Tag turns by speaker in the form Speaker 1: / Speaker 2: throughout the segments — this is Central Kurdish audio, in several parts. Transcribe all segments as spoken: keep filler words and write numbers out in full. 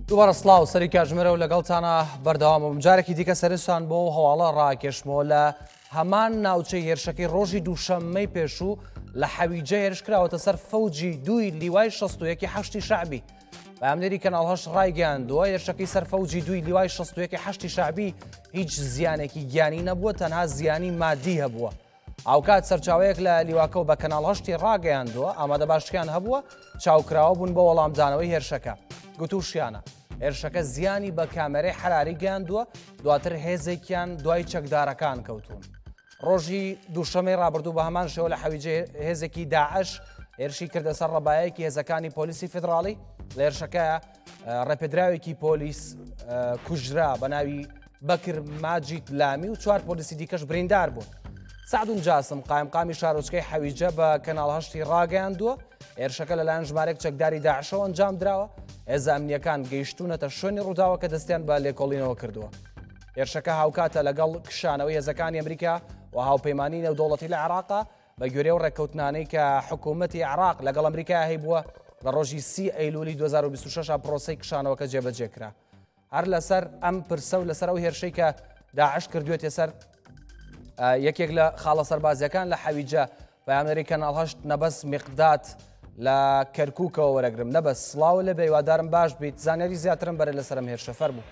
Speaker 1: دووبارە سڵاو سەری کاتژمێرە و لەگەڵتانە بەردەوامە جارێکی دیکە سەرنجتان بۆ هەواڵە ڕاکێشمەوە لە هەمان ناوچەی هێرشەکەی ڕۆژی دووشەممەی پێشوو لە حەویجە هێرش کراوەتە سەر فەوجی دووی لیوای شەست و یەکی حەشتی شەعبی. بەیامنێری کەناڵ هەشت ڕایگەیاندووە هێرشەکەی سەر فەوجی دووی لیوای شەست و یەکی حەشتی شەعبی هیچ زیانێکی گیانی نەبووە، تەنها زیانی مادی هەبووە. ئاوکات سەرچاوەیەک لە لیواکە و بە کەناڵ هەشتی ڕاگەیاندووە ئامادە باشیان هەبووە چاوکراوە بوون بە وەڵامدانەوەی هێرشەکە. گوتوشیانە هێرشەکە زیانی بە کامێرەی حراری گەیاندووە، دواتر هێزێکیان دوای چەکدارەکان کەوتون. ڕۆژی دووشەمەی ڕابردوو بە هەمان شێوە لە حەویجە هێزێکی داعش هێرشی کردە سەر ڕەبایەکی هێزەکانی پۆلیسی فیدراڵی. لە هێرشەکە ڕێپێدراوێکی پۆلیس کوژرا بە ناوی بەکر ماجید لامی و چوار پۆلیسی دیکەش بریندار بوون. سعدون جاسم قایمقامی شارۆچکەی حەویجە بە کەناڵ هەشتی ڕاگەیاندووە هێرشەکە لەلایەن ژمارەیەک چەکداری داعشەوە ئەنجام درراوە. هێزە ئەمنیەکان گەیشتونەتە شوێنی ڕووداوە کە دەستیان بە لێکۆڵینەوە کردووە. هێرشەکە هاوکاتە لەگەڵ کشانەوەی هێزەکانی ئەمریکا و هاوپەیمانی نێودەوڵەتی لە عێراقا بە گوێرە و ڕێککەوتنانەی کە حکوومەتی عێراق لەگەڵ ئەمریکا هەیبووە لە ڕۆژی سی ئەیلولی دوو هەزار و بیست و شەش پرۆسەی کشانەوەکە جێبەجێکرا. هەر لەسەر ئەم پرسە و لەسەر ئەو هێرشەی کە داعش کردوێتە سەر یەکێک لە خاڵە سەربازیەکان لە حەویجە پەیامبەری کەناڵ هەشت نەبەس میقداد لە کەرکووکەوە وەرەگرم. نەبەس سڵاو لە بێوادارم باش بیت، زانیاری زیاترم بەرە لەسەرم هێرشە فەرموو.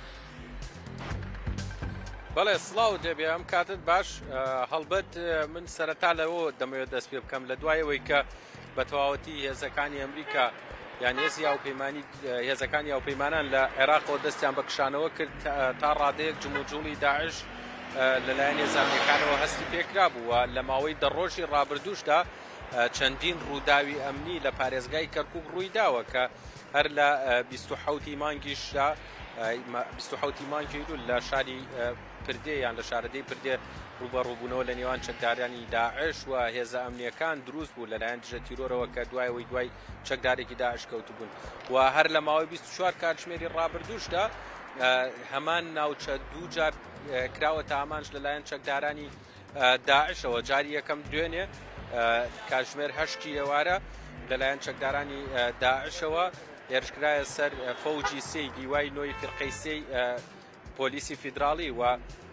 Speaker 2: بەڵێ سڵاو دەبێ ئەم کاتت باش. هەڵبەت من سەرەتا لەوە دەمەوێت دەست پێ بکەم لە دوایەوەی کە بە تەواوەتی هێزەکانی ئەمریکا یان هێزی هاوپەیمانی هێزەکانی هاوپەیمانان لە عێراقەوە دەستیان بە کشانەوە کرد تا ڕادەیەک جموجوڵی داعش لەلایەن هێزانەکانەوە هەستی پێکرا بووە. لە ماوەی دەڕۆژی ڕابردووشدا چەندین ڕووداوی ئەمنی لە پارێزگای کەرکووک ڕوویداوە کە هەر لە بیست و حەوتی مانگیشدا بیست و حەوتی مانگی لە شاری پردێ یان لە شارەدەی پردێ ڕوبەڕووبوونەوە لە نێوان چەکدارانی داعش و هێزە ئەمنیەکان دروست بوو لەلایەن دژە تیرۆرەوە کە دوایەوەی دوای چەکدارێکی داعش کەوتبوون و هەر لە ماوەی بیست و چوار کاتژمێری ڕابردووشدا هەمان ناوچە دوو جار کراوەتە ئامانج لەلایەن چەکدارانی داعشەوە. جاری یەکەم دوێنێ کاتژمێر هەشتی ئێوارە لەلایەن چەکدارانی داعشەوە هێرشکرایە سەر فەوجی سێی دیوای نۆی فرقەی سێی پۆلیسی فیدراڵی و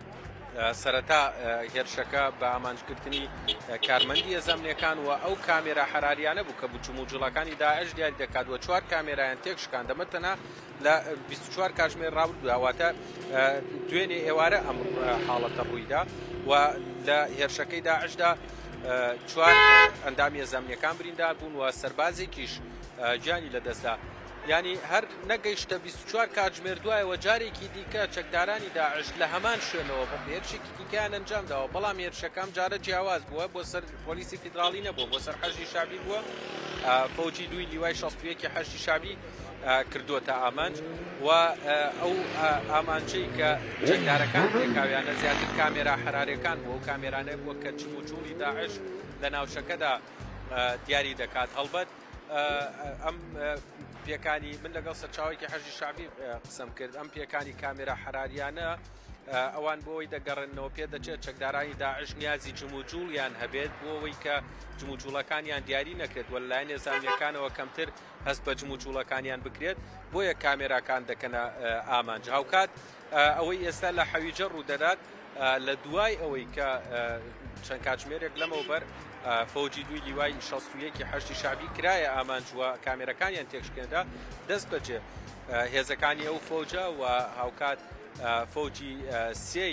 Speaker 2: سەرەتا هێرشەکە بە ئامانجکردنی کارمەندی هێزەمنیەکان و ئەو کامێرە حراریانە بوو کە بچوومجوڵەکانی داعش دیاری دەکاتوە چوار کامێرایان تێکشکان دەمەتەنە لە بیست و چوار کاتژمێر ڕابردوو ئەواتە دوێنێ ئێوارە ئەم حاڵەتە ڕوویدا و لە هێرشەکەی داعشدا چوار ئەندامی هێزەمنیەکان بریندار بوون و سەربازێکیش گیانی لەدەستدا. ینی هەر نەگەیشتە بیست و چوار کاتژمێر دوایەوە جارێکی دیکە چەکدارانی داعش لە هەمان شوێنەوە بە هێرشێکی دیکەیان ئەنجامداوە، بەڵام هێرشەکەم جارە جیاواز بووە بۆ سەر پۆلیسی فیدراڵی نەبووە، بۆ سەر حەشتی شعبی بووە. فەوجی دووی لیوای شەست و یەکی حەشتی شعبی کردووەتە ئامانج و ئەو ئامانجەی کە چەکدارەکان پێکاویانە زیاتر کامێرا حرارەکان بووە و کامێرانە بووە کە چموچوڵی داعش لە ناوچەکەدا دیاری دەکات. هەڵبەت ئەم پێکانی من لەگەڵ سەرچاوێکی حەشتی شعبی قسەم کرد، ئەم پێکانی کامێرا حراریانە ئەوان بۆ ئەوەی دەگەڕێنەوە پێ دەچێت چەکدارانی داعش نیازی جموجوڵیان هەبێت بۆ ئەوەی کە جموجوڵەکانیان دیاری نەکرێت و لەلایەن هێزانیەکانەوە کەمتر هەست بە جموجوڵەکانیان بکرێت، بۆیە کامێراکان دەکەنە ئامانج. هاوکات ئەوەی ئێستا لە حەویجە ڕوودەدات لە دوای ئەوەی کە چەند کاتژمێرێک لەمەوبەر فەوجی دووی لیوای شەست و یەکی حەشتی شعبی کرایە ئامانج و کامێرەکانیان تێکشکێندا دەست بەجێ هێزەکانی ئەو فەوجە و هاوکات فەوجی سێی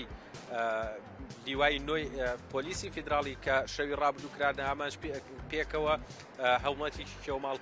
Speaker 2: دیوای نۆی پۆلیسی فیدراڵی کە شەوی ڕابردوو کراردە ئامانج پێکەوە هەوڵەتێکی کێوماڵ